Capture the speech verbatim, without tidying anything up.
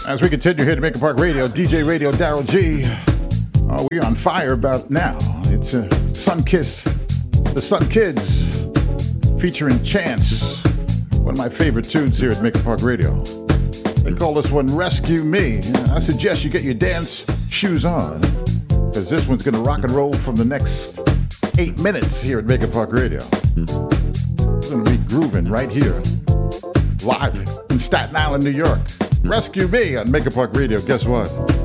As we continue here to Maker Park Radio, D J Radio Daryl G. Uh, we on fire about now. It's uh, Sun Kiss, the Sun Kids, featuring Chance. One of my favorite tunes here at Maker Park Radio. They call this one Rescue Me. I suggest you get your dance shoes on, because this one's going to rock and roll from the next eight minutes here at Maker Park Radio. We're going to be grooving right here, live in Staten Island, New York. Rescue Me on Maker Park Radio. Guess what?